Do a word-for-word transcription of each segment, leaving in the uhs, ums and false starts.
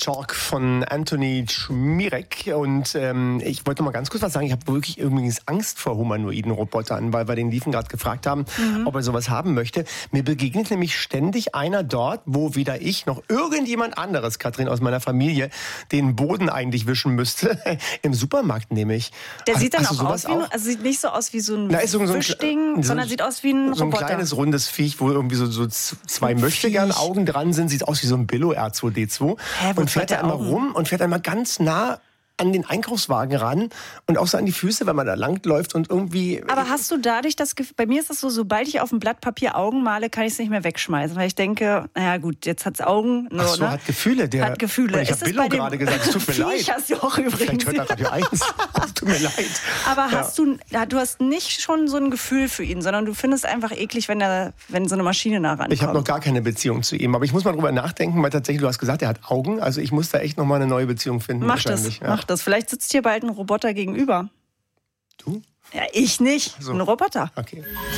Talk von Anthony Schmirek. Und ähm, ich wollte noch mal ganz kurz was sagen. Ich habe wirklich übrigens Angst vor humanoiden Robotern, weil wir den Liefen gerade gefragt haben, mhm. ob er sowas haben möchte. Mir begegnet nämlich ständig einer dort, wo weder ich noch irgendjemand anderes, Katrin, aus meiner Familie, den Boden eigentlich wischen müsste. Im Supermarkt nehme ich. Der sieht dann Hast auch aus wie, auch? also sieht nicht so aus wie so ein Na, so, so Wischding, so sondern sieht aus wie ein so ein Roboter. kleines, rundes Viech, wo irgendwie so, so zwei Möchtegern-Augen dran sind. Sieht aus wie so ein Billo R zwei D zwei. Hä, und fährt da immer rum und fährt einmal ganz nah an den Einkaufswagen ran und auch so an die Füße, wenn man da langläuft und irgendwie... Aber hast du dadurch das Gefühl, bei mir ist das so, sobald ich auf ein Blatt Papier Augen male, kann ich es nicht mehr wegschmeißen, weil ich denke, naja gut, jetzt hat es Augen. Nur, Ach so, ne? hat Gefühle. Der, hat Gefühle. Und ich habe Billo gerade gesagt, es tut mir leid. Hast du auch übrigens. Vielleicht hört er Radio eins. Es tut mir leid. Aber ja. hast du, du hast nicht schon so ein Gefühl für ihn, sondern du findest einfach eklig, wenn, er, wenn so eine Maschine nah rankommt. Ich habe noch gar keine Beziehung zu ihm, aber ich muss mal drüber nachdenken, weil tatsächlich, du hast gesagt, er hat Augen, also ich muss da echt noch mal eine neue Beziehung finden. Mach das, ja. mach das. Vielleicht sitzt hier bald ein Roboter gegenüber. Du? Ja, ich nicht. So. Ein Roboter. Okay.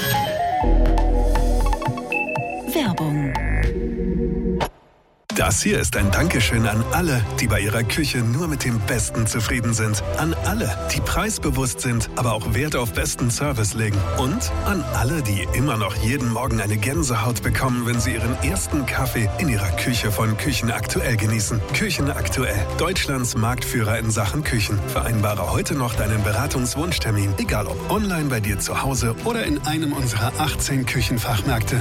Werbung. Das hier ist ein Dankeschön an alle, die bei ihrer Küche nur mit dem Besten zufrieden sind. An alle, die preisbewusst sind, aber auch Wert auf besten Service legen. Und an alle, die immer noch jeden Morgen eine Gänsehaut bekommen, wenn sie ihren ersten Kaffee in ihrer Küche von Küchen Aktuell genießen. Küchen Aktuell, Deutschlands Marktführer in Sachen Küchen. Vereinbare heute noch deinen Beratungswunschtermin, egal ob online bei dir zu Hause oder in einem unserer achtzehn Küchenfachmärkte.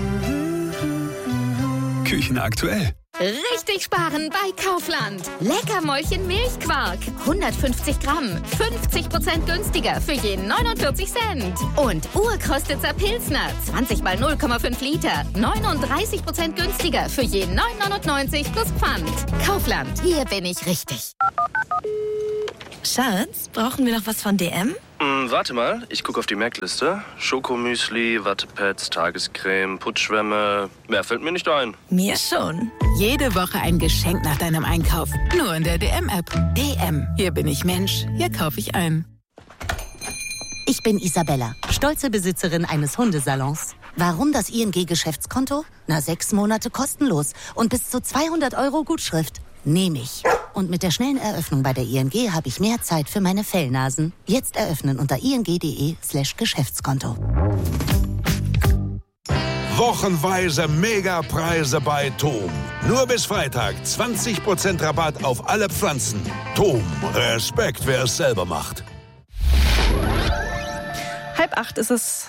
Küchen Aktuell. Richtig sparen bei Kaufland. Leckermäulchen Milchquark. hundertfünfzig Gramm. fünfzig Prozent günstiger für je neunundvierzig Cent. Und Urkostitzer Pilsner. zwanzig mal null Komma fünf Liter. neununddreißig Prozent günstiger für je neun neunundneunzig plus Pfand. Kaufland. Hier bin ich richtig. Schatz, brauchen wir noch was von D M? Hm, warte mal, ich gucke auf die Merkliste. Schokomüsli, Wattepads, Tagescreme, Putzschwämme. Mehr fällt mir nicht ein. Mir schon. Jede Woche ein Geschenk nach deinem Einkauf. Nur in der D M-App. D M. Hier bin ich Mensch. Hier kaufe ich ein. Ich bin Isabella, stolze Besitzerin eines Hundesalons. Warum das I N G-Geschäftskonto? Na, sechs Monate kostenlos und bis zu zweihundert Euro Gutschrift. Nehme ich. Und mit der schnellen Eröffnung bei der I N G habe ich mehr Zeit für meine Fellnasen. Jetzt eröffnen unter ing.de slash Geschäftskonto. Wochenweise Megapreise bei Tom. Nur bis Freitag zwanzig Prozent Rabatt auf alle Pflanzen. Tom, Respekt, wer es selber macht. Halb acht ist es.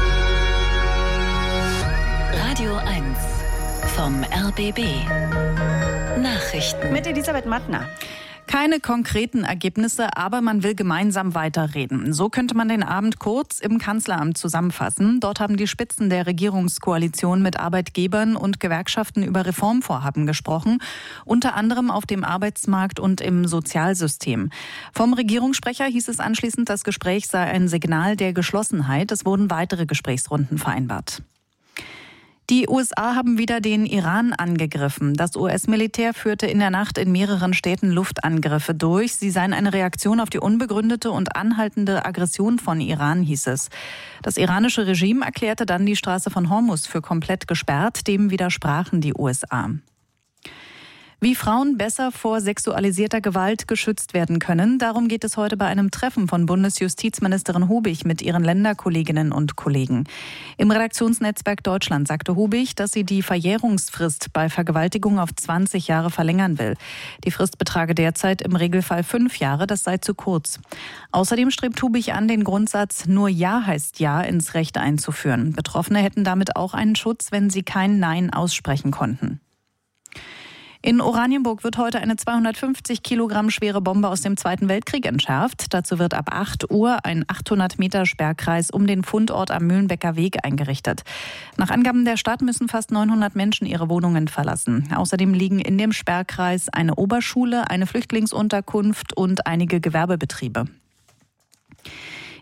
Radio eins vom R B B. Nachrichten. Mit Elisabeth Mattner. Keine konkreten Ergebnisse, aber man will gemeinsam weiterreden. So könnte man den Abend kurz im Kanzleramt zusammenfassen. Dort haben die Spitzen der Regierungskoalition mit Arbeitgebern und Gewerkschaften über Reformvorhaben gesprochen, unter anderem auf dem Arbeitsmarkt und im Sozialsystem. Vom Regierungssprecher hieß es anschließend, das Gespräch sei ein Signal der Geschlossenheit. Es wurden weitere Gesprächsrunden vereinbart. Die U S A haben wieder den Iran angegriffen. Das U S-Militär führte in der Nacht in mehreren Städten Luftangriffe durch. Sie seien eine Reaktion auf die unbegründete und anhaltende Aggression von Iran, hieß es. Das iranische Regime erklärte dann die Straße von Hormuz für komplett gesperrt. Dem widersprachen die U S A. Wie Frauen besser vor sexualisierter Gewalt geschützt werden können, darum geht es heute bei einem Treffen von Bundesjustizministerin Hubig mit ihren Länderkolleginnen und Kollegen. Im Redaktionsnetzwerk Deutschland sagte Hubig, dass sie die Verjährungsfrist bei Vergewaltigung auf zwanzig Jahre verlängern will. Die Frist betrage derzeit im Regelfall fünf Jahre, das sei zu kurz. Außerdem strebt Hubig an, den Grundsatz "Nur Ja heißt Ja" ins Recht einzuführen. Betroffene hätten damit auch einen Schutz, wenn sie kein Nein aussprechen konnten. In Oranienburg wird heute eine zweihundertfünfzig Kilogramm schwere Bombe aus dem Zweiten Weltkrieg entschärft. Dazu wird ab acht Uhr ein achthundert Meter Sperrkreis um den Fundort am Mühlenbecker Weg eingerichtet. Nach Angaben der Stadt müssen fast neunhundert Menschen ihre Wohnungen verlassen. Außerdem liegen in dem Sperrkreis eine Oberschule, eine Flüchtlingsunterkunft und einige Gewerbebetriebe.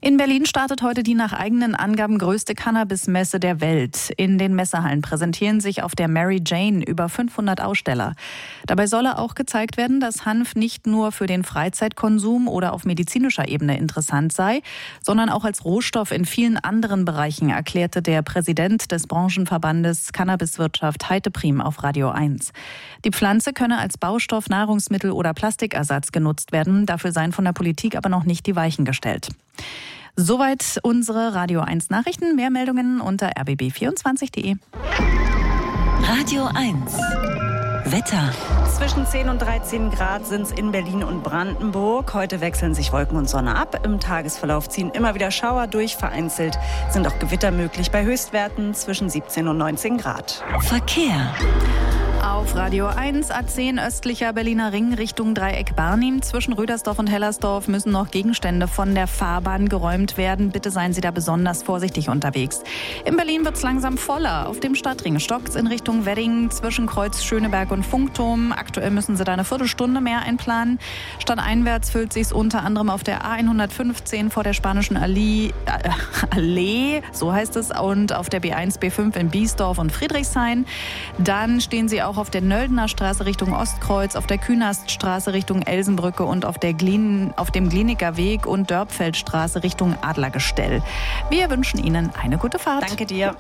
In Berlin startet heute die nach eigenen Angaben größte Cannabis-Messe der Welt. In den Messehallen präsentieren sich auf der Mary Jane über fünfhundert Aussteller. Dabei solle auch gezeigt werden, dass Hanf nicht nur für den Freizeitkonsum oder auf medizinischer Ebene interessant sei, sondern auch als Rohstoff in vielen anderen Bereichen, erklärte der Präsident des Branchenverbandes Cannabiswirtschaft Heiteprim auf Radio eins. Die Pflanze könne als Baustoff, Nahrungsmittel oder Plastikersatz genutzt werden. Dafür seien von der Politik aber noch nicht die Weichen gestellt. Soweit unsere Radio eins Nachrichten. Mehr Meldungen unter r b b vierundzwanzig punkt d e. Radio eins Wetter. Zwischen zehn und dreizehn Grad sind es in Berlin und Brandenburg. Heute wechseln sich Wolken und Sonne ab. Im Tagesverlauf ziehen immer wieder Schauer durch. Vereinzelt sind auch Gewitter möglich bei Höchstwerten zwischen siebzehn und neunzehn Grad. Verkehr. Auf Radio eins, A zehn östlicher Berliner Ring Richtung Dreieck Barnim. Zwischen Rüdersdorf und Hellersdorf müssen noch Gegenstände von der Fahrbahn geräumt werden. Bitte seien Sie da besonders vorsichtig unterwegs. In Berlin wird es langsam voller. Auf dem Stadtring stockt's in Richtung Wedding zwischen Kreuz Schöneberg und Funkturm. Aktuell müssen Sie da eine Viertelstunde mehr einplanen. Stadteinwärts füllt sich's unter anderem auf der A hundertfünfzehn vor der Spanischen Allee, äh, Allee, so heißt es, und auf der B eins, B fünf in Biesdorf und Friedrichshain. Dann stehen Sie auch auf der Nöldener Straße Richtung Ostkreuz, auf der Künaststraße Richtung Elsenbrücke und auf, der Glien, auf dem Gliniker Weg und Dörpfeldstraße Richtung Adlergestell. Wir wünschen Ihnen eine gute Fahrt. Danke dir.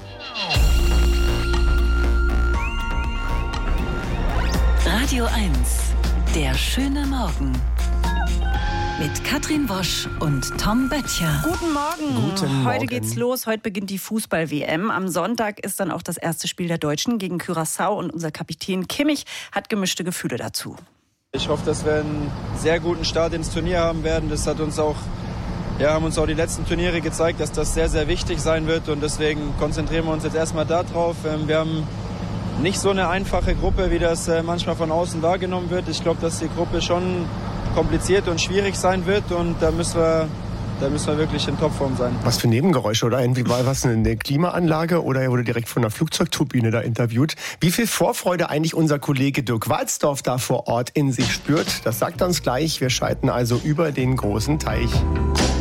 Radio eins, der schöne Morgen. Mit Katrin Wosch und Tom Böttcher. Guten Morgen. Guten Morgen. Heute geht's los. Heute beginnt die Fußball-W M. Am Sonntag ist dann auch das erste Spiel der Deutschen gegen Curaçao. Und unser Kapitän Kimmich hat gemischte Gefühle dazu. Ich hoffe, dass wir einen sehr guten Start ins Turnier haben werden. Das hat uns auch, ja, haben uns auch die letzten Turniere gezeigt, dass das sehr, sehr wichtig sein wird. Und deswegen konzentrieren wir uns jetzt erstmal darauf. Wir haben nicht so eine einfache Gruppe, wie das manchmal von außen wahrgenommen wird. Ich glaube, dass die Gruppe schon kompliziert und schwierig sein wird und da müssen wir, da müssen wir wirklich in Topform sein. Was für Nebengeräusche, oder? Irgendwie war was eine Klimaanlage oder er wurde direkt von der Flugzeugturbine da interviewt. Wie viel Vorfreude eigentlich unser Kollege Dirk Walzdorf da vor Ort in sich spürt, das sagt er uns gleich. Wir schalten also über den großen Teich.